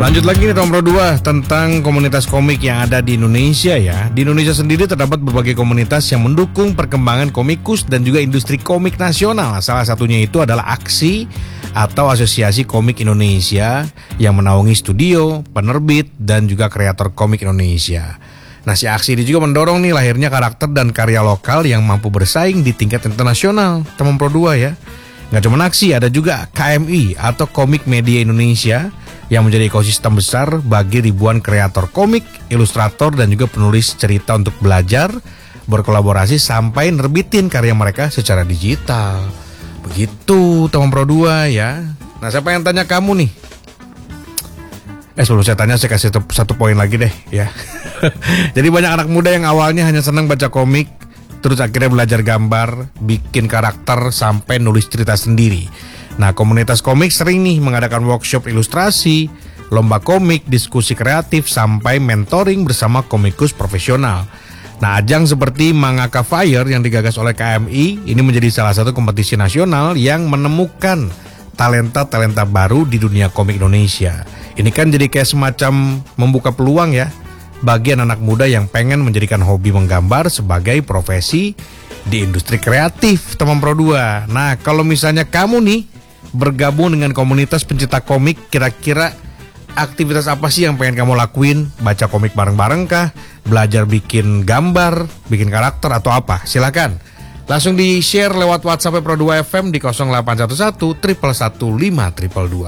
Lanjut lagi nih nomor 2 tentang komunitas komik yang ada di Indonesia ya. Di Indonesia sendiri terdapat berbagai komunitas yang mendukung perkembangan komikus dan juga industri komik nasional. Salah satunya itu adalah AKSI atau Asosiasi Komik Indonesia yang menaungi studio, penerbit, dan juga kreator komik Indonesia. Nah, si AKSI ini juga mendorong nih lahirnya karakter dan karya lokal yang mampu bersaing di tingkat internasional. Teman Pro 2 ya. Nggak cuma AKSI, ada juga KMI atau Komik Media Indonesia yang menjadi ekosistem besar bagi ribuan kreator komik, ilustrator, dan juga penulis cerita untuk belajar, berkolaborasi, sampai nerbitin karya mereka secara digital. Begitu teman Pro 2 ya. Nah, siapa yang tanya kamu nih? Sebelum saya tanya, saya kasih satu poin lagi deh ya. Jadi banyak anak muda yang awalnya hanya senang baca komik, terus akhirnya belajar gambar, bikin karakter, sampai nulis cerita sendiri. Nah, komunitas komik sering nih mengadakan workshop ilustrasi, lomba komik, diskusi kreatif, sampai mentoring bersama komikus profesional. Nah, ajang seperti Mangaka Fire yang digagas oleh KMI ini menjadi salah satu kompetisi nasional yang menemukan talenta-talenta baru di dunia komik Indonesia. Ini kan jadi kayak semacam membuka peluang ya bagi anak muda yang pengen menjadikan hobi menggambar sebagai profesi di industri kreatif, teman Pro 2. Nah, kalau misalnya kamu nih bergabung dengan komunitas pencinta komik, kira-kira aktivitas apa sih yang pengen kamu lakuin? Baca komik bareng-bareng kah? Belajar bikin gambar, bikin karakter, atau apa? Silakan langsung di-share lewat WhatsApp Pro 2 FM di 0811 111 522.